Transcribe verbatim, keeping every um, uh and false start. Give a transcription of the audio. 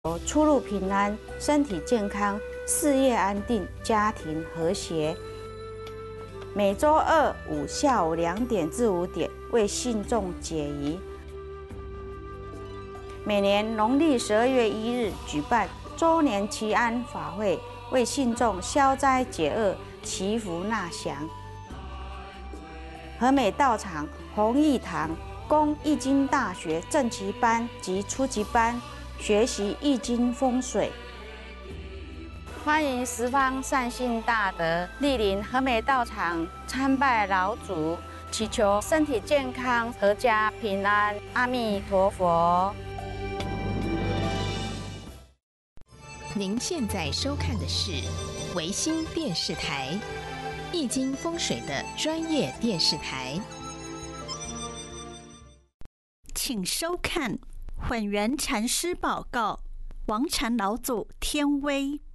出入平安，身体健康，事业安定，家庭和谐。每周二五下午两点至五点为信众解疑。每年农历十二月一日举办周年祈安法会，为信众消灾解厄、祈福纳祥。和美道场弘义堂供易经大学正期班及初级班学习易经风水。欢迎十方善信大德莅临和美道场参拜老祖，祈求身体健康、阖家平安。阿弥陀佛。 您现在收看的是维新电视台易经风水的专业电视台， 请收看混元禅师报告：王禅老祖天威。